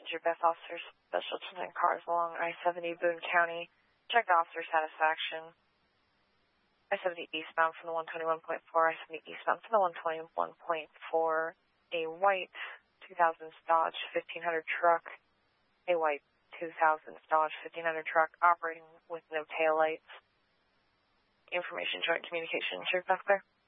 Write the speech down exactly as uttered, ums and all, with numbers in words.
your best officers, special ten cars along I seventy Boone County. Check officer satisfaction. I seventy eastbound from the one twenty-one point four, I seventy eastbound from the one twenty-one point four. A white two thousand Dodge fifteen hundred truck. A white two thousand Dodge fifteen hundred truck operating with no taillights. Information joint communication. Check back there.